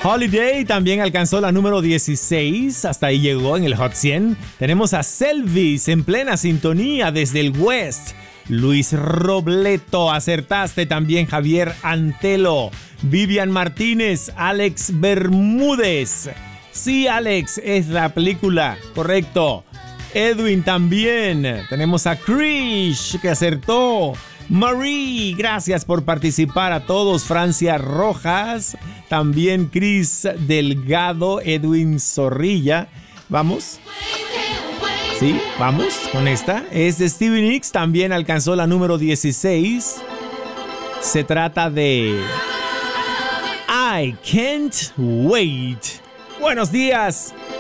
Holiday también alcanzó la número 16, hasta ahí llegó en el Hot 100. Tenemos a Selvis en plena sintonía desde el West. Luis Robleto, acertaste también. Javier Antelo, Vivian Martínez, Alex Bermúdez. Sí, Alex, es la película, correcto. Edwin también. Tenemos a Krish, que acertó. Marie, gracias por participar a todos. Francia Rojas, también Chris Delgado, Edwin Zorrilla. ¿Vamos? Sí, vamos con esta. Es de Stevie Nicks, también alcanzó la número 16. Se trata de I Can't Wait. Buenos días.